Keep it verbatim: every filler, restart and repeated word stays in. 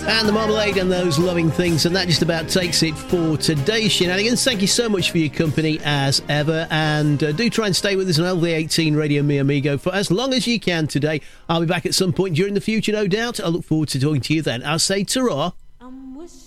And the Marmalade and those loving things, and that just about takes it for today's shenanigans. Thank you so much for your company as ever, and uh, do try and stay with us on L V eighteen Radio Mi Amigo for as long as you can today. I'll be back at some point during the future, no doubt. I look forward to talking to you then. I'll say ta-ra.